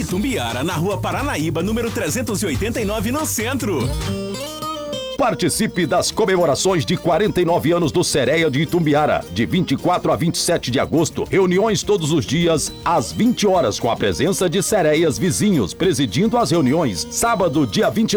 Itumbiara, na Rua Paranaíba, número 389, no centro. Participe das comemorações de 49 anos do Sereia de Itumbiara, de 24 a 27 de agosto. Reuniões todos os dias, às 20 horas, com a presença de sereias vizinhos, presidindo as reuniões. Sábado, dia 20